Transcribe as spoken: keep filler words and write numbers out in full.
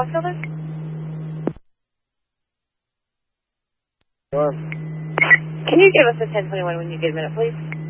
Building? Sure. Can you give us a ten twenty-one when you get a minute, please?